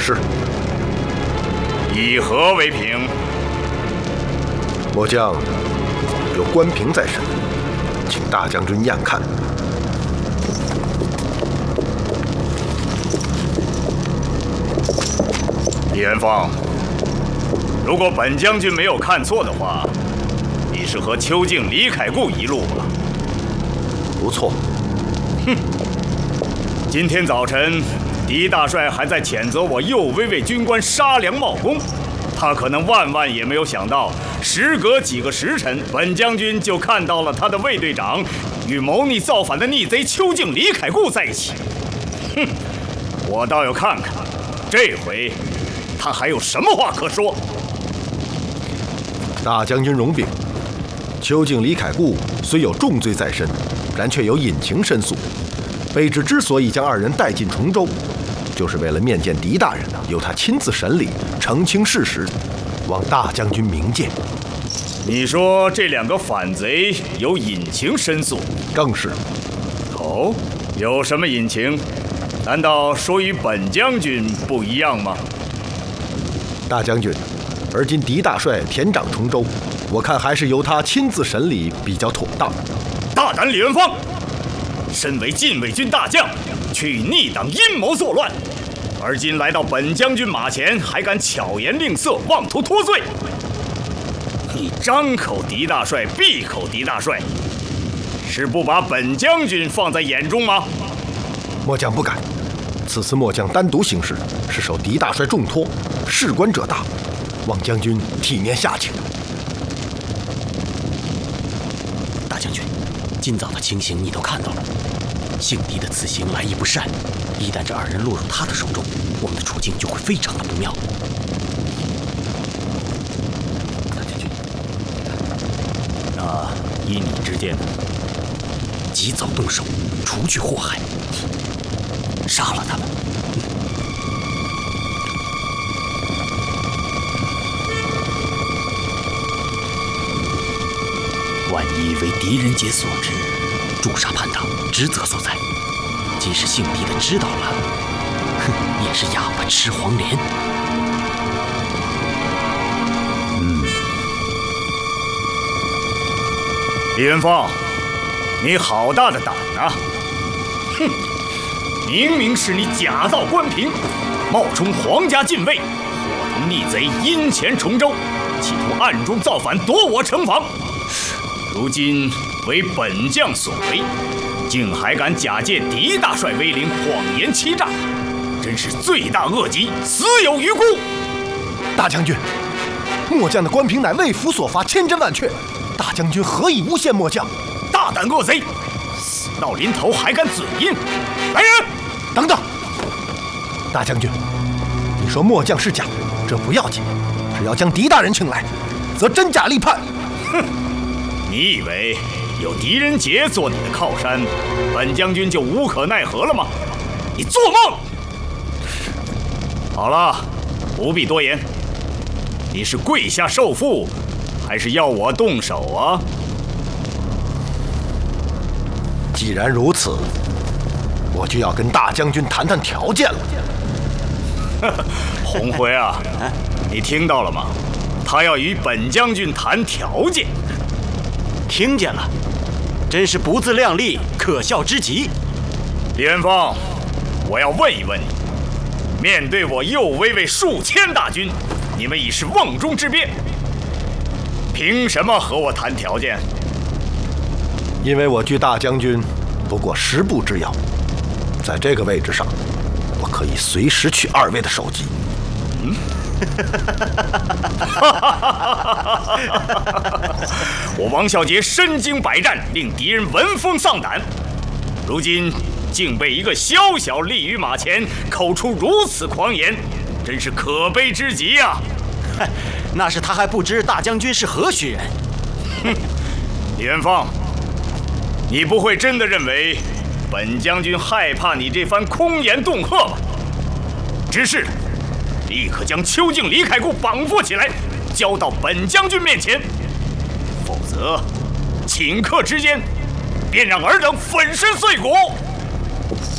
是。 以何为凭？ 末将有官凭在身，请大将军验看。 李元芳，如果本将军没有看错的话，你是和邱静、李凯固一路吧？ 不错。 哼！今天早晨，狄大帅还在谴责我右威卫军官杀良冒功，他可能万也没有想到，时隔几个时辰，本将军就看到了他的卫队长与谋逆造反的逆贼邱静、李凯固在一起。哼！我倒要看看，这回他还有什么话可说。 大将军容禀，邱静、李凯固虽有重罪在身，然却有隐情申诉。卑职之所以将二人带进崇州，就是为了面见狄大人，由他亲自审理，澄清事实，望大将军明鉴。 你说这两个反贼有隐情申诉？ 正是。 哦，有什么隐情？难道说与本将军不一样吗？ 大将军，而今狄大帅田掌崇州，我看还是由他亲自审理比较妥当。 大胆李元芳，身为禁卫军大将，却与逆党阴谋作乱，而今来到本将军马前，还敢巧言令色，妄图脱罪。你张口狄大帅，闭口狄大帅，是不把本将军放在眼中吗？ 末将不敢。此次末将单独行事，是受狄大帅重托，事关者大，望将军体面下请。 大将军，今早的情形你都看到了，姓狄的此行来意不善，一旦这二人落入他的手中，我们的处境就会非常的不妙。大将军，那依你之见，及早动手，除去祸害，杀了他们。万一为狄仁杰所知，诛杀叛党，职责所在，即使姓狄的知道了，哼，也是哑巴吃黄连。 李元芳，你好大的胆啊！哼，明明是你假造官凭，冒充皇家禁卫，伙同逆贼阴潜崇州，企图暗中造反，夺我城防。如今为本将所为，竟还敢假借狄大帅威灵，谎言欺诈，真是罪大恶极，死有余辜。 大将军，末将的官凭乃魏府所发，千真万确，大将军何以诬陷末将？ 大胆恶贼，死到临头还敢嘴硬！来人， 等等！大将军，你说末将是假，这不要紧，只要将狄大人请来，则真假立判。 哼！你以为有狄仁杰做你的靠山，本将军就无可奈何了吗？你做梦！好了，不必多言。你是跪下受缚，还是要我动手啊？ 既然如此，我就要跟大将军谈谈条件了。 红辉啊，你听到了吗？他要与本将军谈条件。 听见了，真是不自量力，可笑之极。 李元芳，我要问一问你，面对我右威卫数千大军，你们已是瓮中之鳖，凭什么和我谈条件？ 因为我距大将军不过10步之遥，在这个位置上，我可以随时取二位的首级。 我王孝杰身经百战，令敌人闻风丧胆，如今竟被一个宵小立于马前，口出如此狂言，真是可悲之极呀！ 那是他还不知大将军是何许人。 哼，李元芳，你不会真的认为本将军害怕你这番空言恫吓吧？只是立刻将邱静、李凯固绑缚起来，交到本将军面前，否则顷刻之间便让尔等粉身碎骨。